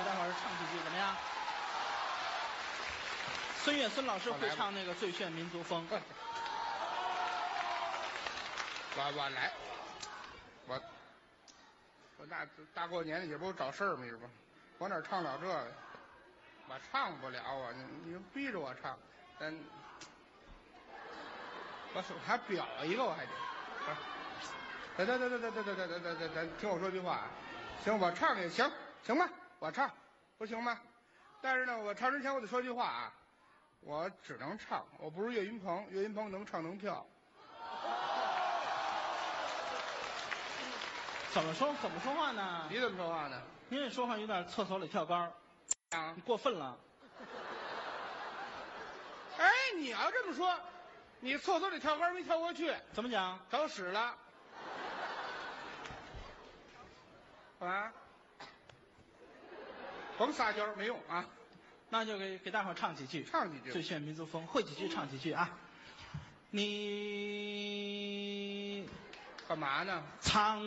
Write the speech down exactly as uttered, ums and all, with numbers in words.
给大伙儿唱几句怎么样？孙越孙老师会唱那个《最炫民族风》。 我我来，我我大大过年的也不是找事儿嘛，是吧？我哪唱了这个？我唱不了啊！你你逼着我唱，咱我手还表一个，我还得。等等等等等等等等等等等，听我说句话啊！行，我唱也行，行吧？我唱，不行吗？但是呢，我唱之前我得说句话啊，我只能唱，我不是岳云鹏，岳云鹏能唱能跳。 怎么说？怎么说话呢？ 你怎么说话呢？ 您这说话有点厕所里跳杆儿， 啊你，过分了。 哎，你要这么说，你厕所里跳杆没跳过去， 怎么讲？ 找屎了。啊，甭撒娇没用啊， 那就给给大伙儿唱几句， 唱几句最炫民族风，会几句唱几句啊。你干嘛呢？ 唱。